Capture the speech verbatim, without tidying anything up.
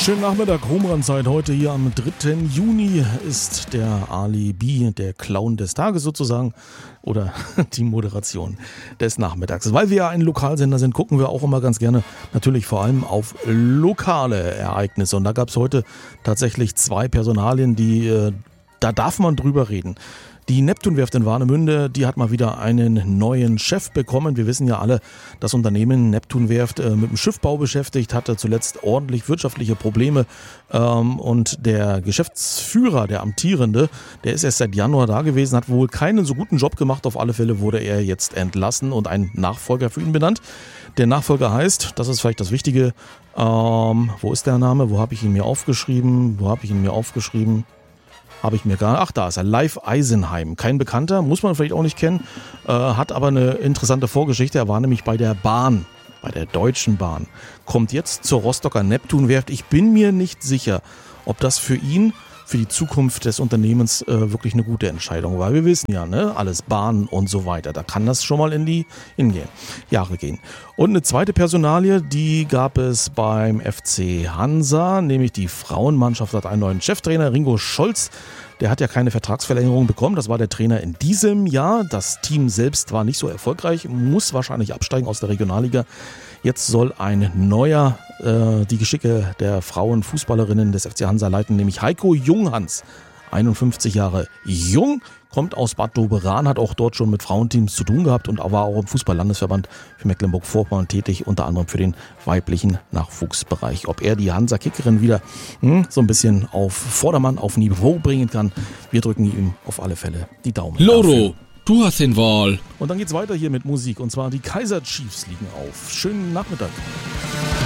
Schönen Nachmittag, Homerun-Zeit. Heute hier am dritten Juni ist der Ali B, der Clown des Tages sozusagen, oder die Moderation des Nachmittags. Weil wir ja ein Lokalsender sind, gucken wir auch immer ganz gerne natürlich vor allem auf lokale Ereignisse. Und da gab es heute tatsächlich zwei Personalien, die, äh, da darf man drüber reden. Die Neptunwerft in Warnemünde, die hat mal wieder einen neuen Chef bekommen. Wir wissen ja alle, das Unternehmen Neptunwerft äh, mit dem Schiffbau beschäftigt, hatte zuletzt ordentlich wirtschaftliche Probleme. Ähm, und der Geschäftsführer, der Amtierende, der ist erst seit Januar da gewesen, hat wohl keinen so guten Job gemacht. Auf alle Fälle wurde er jetzt entlassen und ein Nachfolger für ihn benannt. Der Nachfolger heißt, das ist vielleicht das Wichtige, ähm, wo ist der Name? Wo habe ich ihn mir aufgeschrieben? Wo habe ich ihn mir aufgeschrieben? Habe ich mir gar Ach, da ist er. Leif Eisenheim. Kein Bekannter, muss man vielleicht auch nicht kennen, äh, hat aber eine interessante Vorgeschichte. Er war nämlich bei der Bahn, bei der Deutschen Bahn. Kommt jetzt zur Rostocker Neptunwerft. Ich bin mir nicht sicher, ob das für ihn, für die Zukunft des Unternehmens äh, wirklich eine gute Entscheidung war. Wir wissen ja, ne, alles Bahn und so weiter. Da kann das schon mal in die in die Jahre gehen. Und eine zweite Personalie, die gab es beim F C Hansa, nämlich die Frauenmannschaft hat einen neuen Cheftrainer, Ringo Scholz. Der hat ja keine Vertragsverlängerung bekommen, das war der Trainer in diesem Jahr. Das Team selbst war nicht so erfolgreich, muss wahrscheinlich absteigen aus der Regionalliga. Jetzt soll ein neuer äh, die Geschicke der Frauenfußballerinnen des F C Hansa leiten, nämlich Heiko Junghans, einundfünfzig Jahre jung, kommt aus Bad Doberan, hat auch dort schon mit Frauenteams zu tun gehabt und war auch im Fußball-Landesverband für Mecklenburg-Vorpommern tätig, unter anderem für den weiblichen Nachwuchsbereich. Ob er die Hansa-Kickerin wieder hm, so ein bisschen auf Vordermann, auf Niveau bringen kann, wir drücken ihm auf alle Fälle die Daumen. Loro, dafür. Du hast den Wahl. Und dann geht's weiter hier mit Musik, und zwar die Kaiser Chiefs liegen auf. Schönen Nachmittag.